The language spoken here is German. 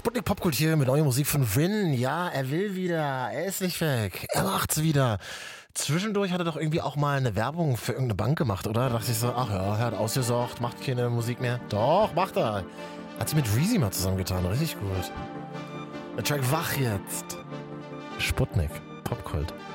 Sputnik Popkult hier mit neuer Musik von Vin. Ja, er will wieder. Er ist nicht weg. Er macht's wieder. Zwischendurch hat er doch irgendwie auch mal eine Werbung für irgendeine Bank gemacht, oder? Da dachte ich so, ach ja, er hat ausgesorgt, macht keine Musik mehr. Doch, macht er. Hat sie mit Reezy mal zusammengetan. Richtig gut. Der Track Wach jetzt. Sputnik Popkult.